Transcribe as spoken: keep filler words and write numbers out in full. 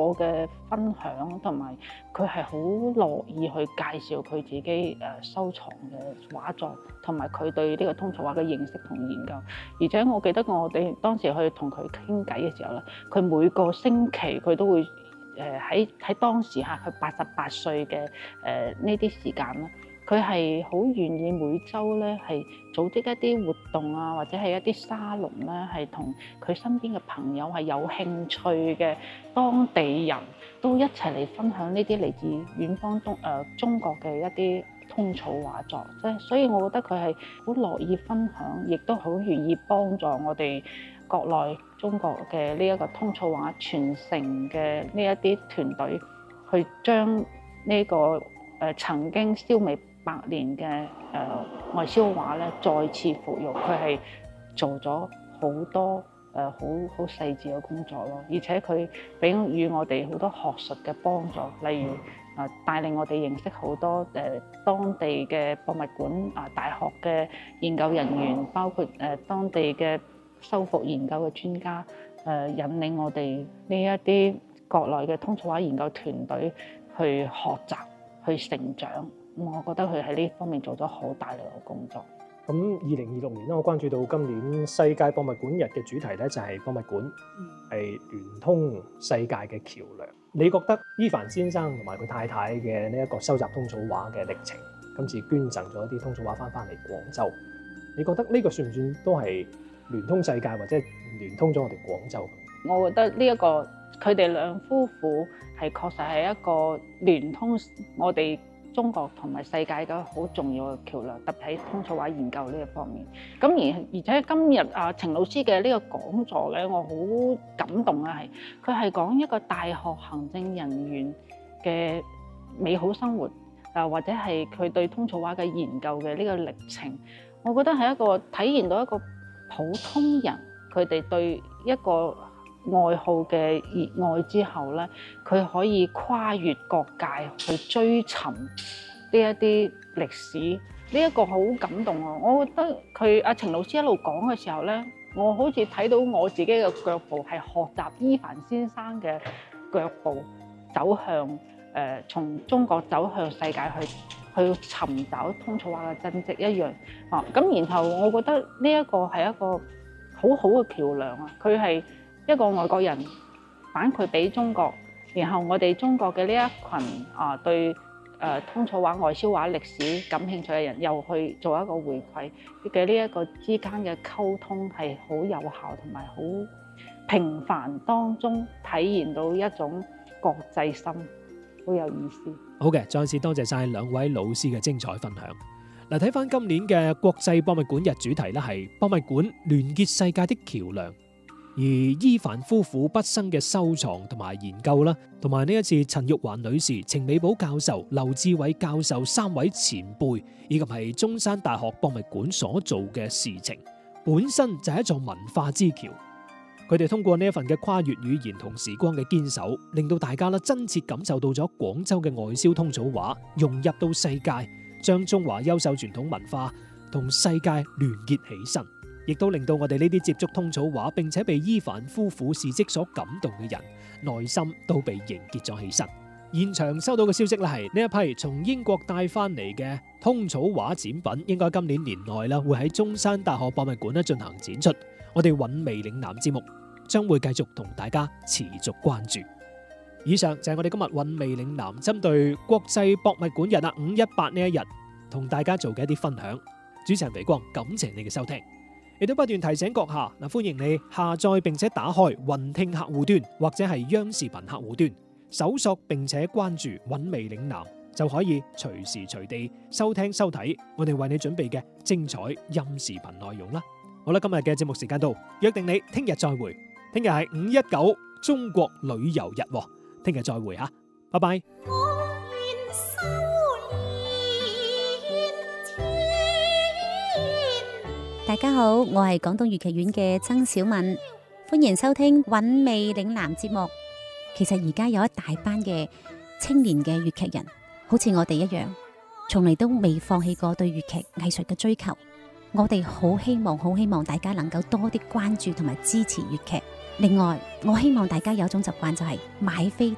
我嘅分享，同埋佢係好樂意去介紹佢自己誒收藏嘅畫作，同埋佢對呢個通草畫嘅認識同研究。而且我記得我哋當時去同佢傾偈嘅時候咧，佢每個星期佢都會誒喺喺當時嚇佢八十八歲嘅誒呢啲時間咧。佢係好願意每週咧係組織一啲活動啊，或者係一啲沙龍咧，係同佢身邊嘅朋友係有興趣嘅當地人都一齊嚟分享呢啲嚟自遠方東誒、呃、中國嘅一啲通草畫作。即係所以，我覺得佢係好樂意分享，亦都好願意幫助我哋國內中國嘅呢一個通草畫傳承嘅呢一啲團隊，去將呢、這個誒、呃、曾經消弭百年嘅誒、呃、外銷畫咧，再次復育。佢係做咗好多誒好好細緻嘅工作咯，而且佢俾予我哋好多學術嘅幫助，例如啊、呃、帶領我哋認識好多誒、呃、當地嘅博物館啊、呃、大學嘅研究人員，包括誒、呃、當地嘅修復研究嘅專家，誒、呃、引領我哋呢一啲國內嘅通草畫研究團隊去學習、去成長。我覺得佢喺呢方面做咗好大量嘅工作。 咁二零二六年咧，我關注到今年世界博物館日嘅主題咧就係博物館係聯通世界嘅橋梁。你覺得伊凡先生同埋佢太太嘅呢一個收集通草畫嘅歷程，今次捐贈咗一啲通草畫翻翻嚟廣州，你覺得呢個算唔算都係聯通世界，或者聯通咗我哋廣州？ 我覺得呢、這、一個佢哋兩夫婦係確實係一個聯通我哋中國同埋世界嘅好重要嘅橋梁，特別喺通草畫研究呢一方面。咁而而且今日啊程老師嘅呢個講座咧，我好感動啊！係佢係講一個大學行政人員嘅美好生活啊，或者係佢對通草畫嘅研究嘅呢個歷程。我覺得係一個體現到一個普通人佢哋對一個愛好嘅熱愛之後咧，佢可以跨越各界去追尋呢一啲歷史，呢、這、一個好感動啊！我覺得佢阿程老師一路講嘅時候咧，我好似睇到我自己嘅腳步係學習伊凡先生嘅腳步，走向誒、呃、從中國走向世界去去尋找通草畫嘅真跡一樣啊！咁然後我覺得呢一個係一個好好嘅橋梁啊！佢係一個外國人反饋俾中國，然後我哋中國嘅呢一群啊對誒、呃、通草畫外銷畫歷史感興趣嘅人，又去做一個回饋嘅呢一個之間嘅溝通係好有效，同埋好平凡當中體現到一種國際心，好有意思。 好嘅，再次多謝晒兩位老師嘅精彩分享。嗱，睇翻今年嘅國際博物館日主題咧，係博物館聯結世界的橋梁。而伊凡夫婦畢生嘅收藏同埋研究啦，同埋呢一次陳玉環女士、程美寶教授、劉志偉教授三位前輩，以及係中山大學博物館所做嘅事情，本身就係一座文化之橋。佢哋通過呢一份嘅跨越語言同時光嘅堅守，令到大家咧真切感受到咗廣州嘅外銷通草畫融入到世界，將中華優秀傳統文化同世界聯結起身。亦都令到我哋呢啲接觸通草畫並且被伊凡夫婦事蹟所感動嘅人，內心都被凝結咗起身。現場收到嘅消息咧，係呢一批從英國帶翻嚟嘅通草畫展品，應該今年年內啦會喺中山大學博物館咧進行展出。我哋韻味嶺南節目將會繼續同大家持續關注。以上就係我哋今日韻味嶺南針對國際博物館日啊五一八呢一日同大家做嘅一啲分享。主持人微光，感謝你嘅收聽。亦都不斷提醒閣下嗱，歡迎你下載並且打開雲聽客戶端或者係央視頻客戶端，搜索並且關注韻味嶺南，就可以隨時隨地收聽收睇我哋為你準備嘅精彩音視頻內容啦。好啦，今日嘅節目時間到，約定你聽日再會。聽日係五一九中國旅遊日，聽日再會啊，拜拜。 大家好，我係廣東粵劇院嘅曾小敏，歡迎收聽韻味嶺南節目。其實而家有一大班嘅青年嘅粵劇人，好似我哋一樣，從嚟都未放棄過對粵劇藝術嘅追求。我哋好希望，好希望大家能夠多啲關注同埋支持粵劇。另外，我希望大家有一種習慣，就係買飛